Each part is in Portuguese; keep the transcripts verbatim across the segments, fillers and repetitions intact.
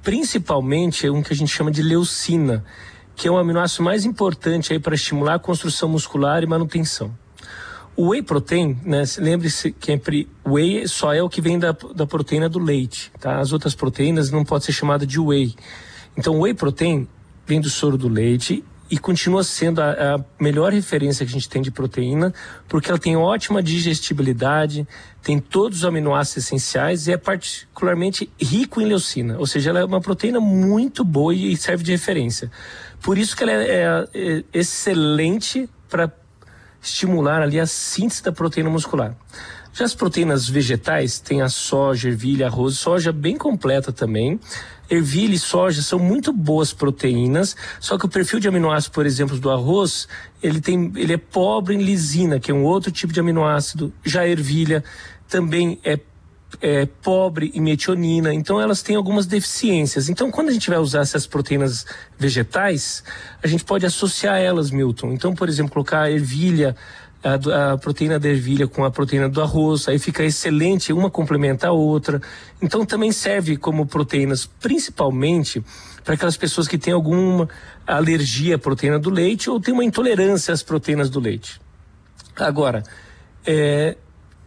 principalmente é um que a gente chama de leucina, que é o aminoácido mais importante aí para estimular a construção muscular e manutenção. O whey protein, né, lembre-se que whey só é o que vem da, da proteína do leite, tá? As outras proteínas não podem ser chamadas de whey. Então, o whey protein vem do soro do leite e continua sendo a, a melhor referência que a gente tem de proteína, porque ela tem ótima digestibilidade, tem todos os aminoácidos essenciais e é particularmente rico em leucina, ou seja, ela é uma proteína muito boa e serve de referência. Por isso que ela é, é, é excelente para estimular ali a síntese da proteína muscular. Já as proteínas vegetais, tem a soja, ervilha, arroz, soja bem completa também. Ervilha e soja são muito boas proteínas, só que o perfil de aminoácido, por exemplo, do arroz, ele, tem, ele é pobre em lisina, que é um outro tipo de aminoácido. Já a ervilha também é, é pobre em metionina, então elas têm algumas deficiências. Então, quando a gente vai usar essas proteínas vegetais, a gente pode associar elas, Milton. Então, por exemplo, colocar a ervilha, A, a proteína da ervilha com a proteína do arroz, aí fica excelente, uma complementa a outra. Então também serve como proteínas, principalmente para aquelas pessoas que têm alguma alergia à proteína do leite ou têm uma intolerância às proteínas do leite. Agora, é,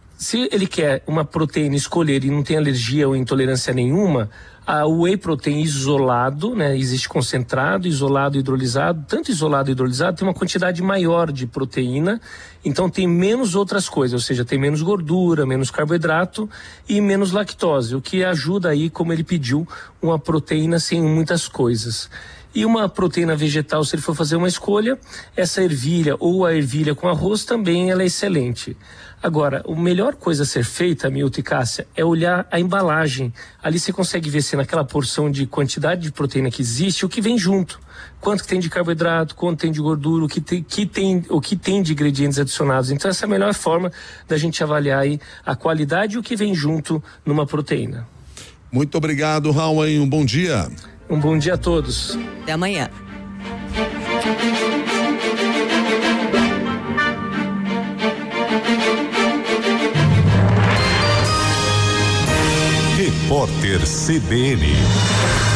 se ele quer uma proteína escolher e não tem alergia ou intolerância nenhuma, a whey protein isolado, né, existe concentrado, isolado e hidrolisado. Tanto isolado e hidrolisado tem uma quantidade maior de proteína, então tem menos outras coisas, ou seja, tem menos gordura, menos carboidrato e menos lactose, o que ajuda aí, como ele pediu, uma proteína sem muitas coisas. E uma proteína vegetal, se ele for fazer uma escolha, essa ervilha ou a ervilha com arroz também ela é excelente. Agora, a melhor coisa a ser feita, Milton e Cássia, é olhar a embalagem. Ali você consegue ver se naquela porção de quantidade de proteína que existe, o que vem junto. Quanto que tem de carboidrato, quanto tem de gordura, o que tem, que tem, o que tem de ingredientes adicionados. Então essa é a melhor forma da gente avaliar aí a qualidade e o que vem junto numa proteína. Muito obrigado, Raul, um bom dia. Um bom dia a todos. Até amanhã. Repórter C B N.